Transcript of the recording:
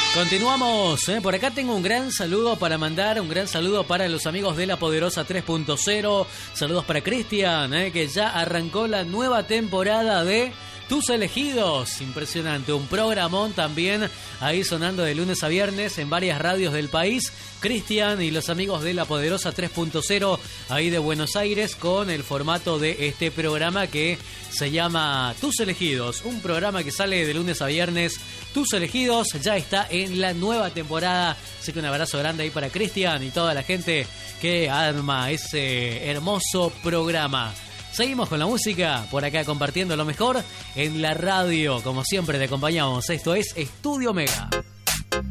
Continuamos, por acá tengo un gran saludo para mandar, un gran saludo para los amigos de La Poderosa 3.0, saludos para Cristian, que ya arrancó la nueva temporada de Tus Elegidos, impresionante, un programón también ahí sonando de lunes a viernes en varias radios del país. Cristian y los amigos de La Poderosa 3.0 ahí de Buenos Aires con el formato de este programa que se llama Tus Elegidos, un programa que sale de lunes a viernes. Tus Elegidos ya está en la nueva temporada, así que un abrazo grande ahí para Cristian y toda la gente que arma ese hermoso programa. Seguimos con la música, por acá compartiendo lo mejor en la radio. Como siempre te acompañamos, esto es Estudio Mega.